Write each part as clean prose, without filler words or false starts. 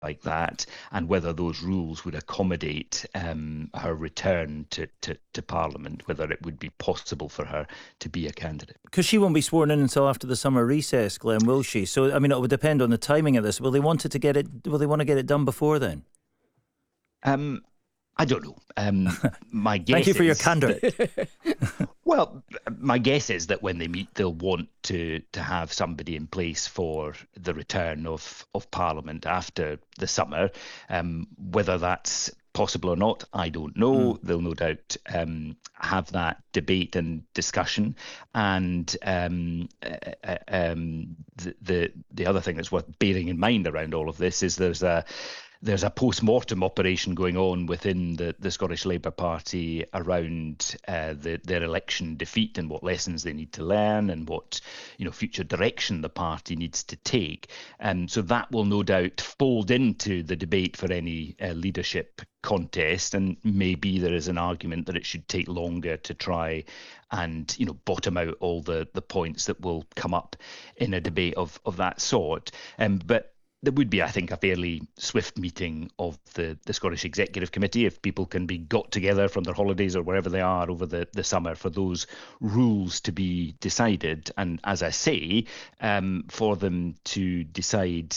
like that, and whether those rules would accommodate her return to Parliament, whether it would be possible for her to be a candidate. Because she won't be sworn in until after the summer recess, Glenn, will she? So, I mean, it would depend on the timing of this. Will they want to get it done before then? I don't know. My guess Thank you for your candour. Well, my guess is that when they meet, they'll want to have somebody in place for the return of Parliament after the summer. Whether that's possible or not, I don't know. They'll no doubt have that debate and discussion. And the other thing that's worth bearing in mind around all of this is there's a post-mortem operation going on within the Scottish Labour Party around their election defeat and what lessons they need to learn and what future direction the party needs to take. So that will no doubt fold into the debate for any leadership contest, and maybe there is an argument that it should take longer to try and bottom out all the points that will come up in a debate of that sort. But there would be, I think, a fairly swift meeting of the Scottish Executive Committee if people can be got together from their holidays or wherever they are over the summer for those rules to be decided. And as I say, for them to decide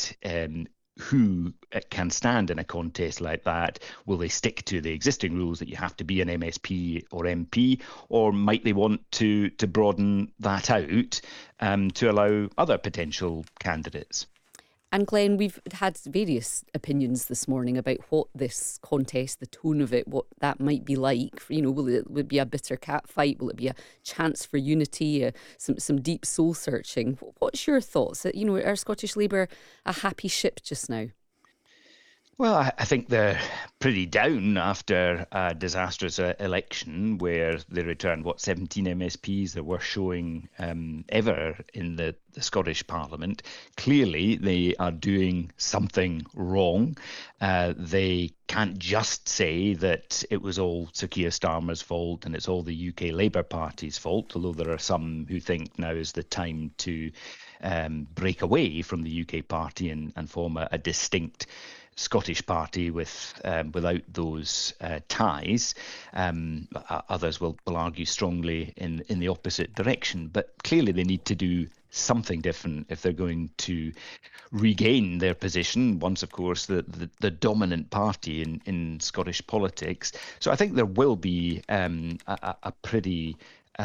who can stand in a contest like that. Will they stick to the existing rules that you have to be an MSP or MP, or might they want to broaden that out to allow other potential candidates? And Glenn, we've had various opinions this morning about what this contest, the tone of it, what that might be like. Will it be a bitter cat fight? Will it be a chance for unity, some deep soul searching? What's your thoughts? Are Scottish Labour a happy ship just now? Well, I think they're pretty down after a disastrous election where they returned, 17 MSPs that were showing ever in the Scottish Parliament. Clearly, they are doing something wrong. They can't just say that it was all Sir Keir Starmer's fault and it's all the UK Labour Party's fault, although there are some who think now is the time to break away from the UK party and form a distinct Scottish party without those ties. Others will argue strongly in the opposite direction, but clearly they need to do something different if they're going to regain their position once, of course, the dominant party in Scottish politics. So I think there will be a pretty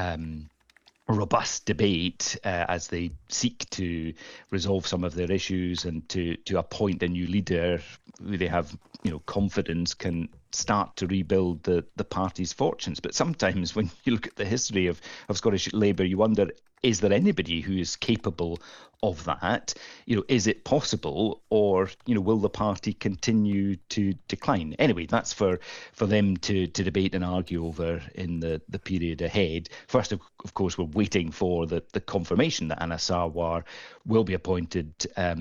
robust debate as they seek to resolve some of their issues and to appoint a new leader who they have confidence can start to rebuild the party's fortunes. But sometimes when you look at the history of Scottish Labour, you wonder, is there anybody who is capable of that? Is it possible, or will the party continue to decline? Anyway, that's for them to debate and argue over in the period ahead. First, of course, we're waiting for the confirmation that Anas Sarwar will be appointed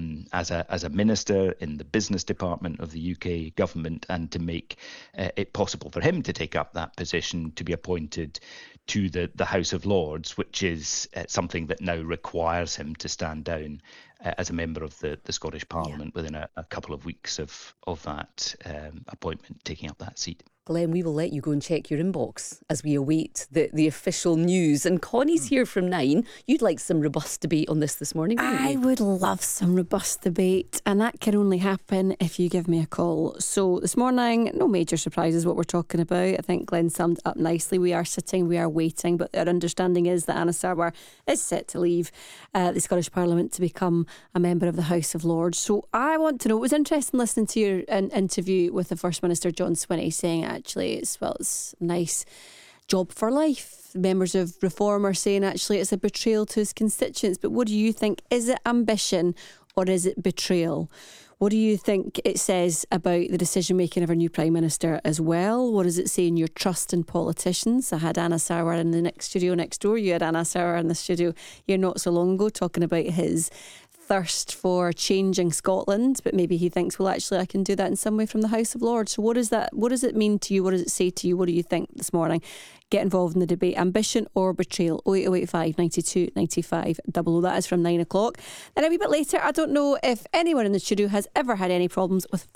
as a minister in the business department of the UK government, and to make it possible for him to take up that position, to be appointed to the House of Lords, which is something that now requires him to stand down as a member of the Scottish Parliament within a couple of weeks of that appointment, taking up that seat. Glenn, we will let you go and check your inbox as we await the official news. And Connie's here from 9. You'd like some robust debate on this morning, wouldn't you? I would love some robust debate, and that can only happen if you give me a call. So this morning, no major surprises what we're talking about. I think Glenn summed it up nicely. We are sitting, we are waiting, but our understanding is that Anas Sarwar is set to leave the Scottish Parliament to become a member of the House of Lords. So I want to know, it was interesting listening to your interview with the First Minister John Swinney saying actually it's a nice job for life. Members of Reform are saying actually it's a betrayal to his constituents. But what do you think? Is it ambition or is it betrayal? What do you think it says about the decision making of our new Prime Minister as well? What does it say in your trust in politicians? I had Anas Sarwar in the studio next door. You had Anas Sarwar in the studio here not so long ago talking about his thirst for changing Scotland, but maybe he thinks, well, actually I can do that in some way from the House of Lords. So what does it mean to you? What does it say to you? What do you think this morning? Get involved in the debate. Ambition or betrayal? 08085 92 95 00. That is from 9 o'clock. Then a wee bit later, I don't know if anyone in the studio has ever had any problems with